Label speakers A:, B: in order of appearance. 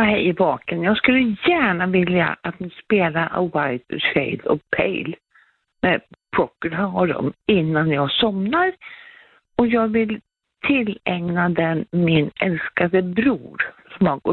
A: hej i baken. Jag skulle gärna vilja att ni spelar A White Shade of Pale med Procol har dem innan jag somnar. Och jag vill tillägna den min älskade bror som har gått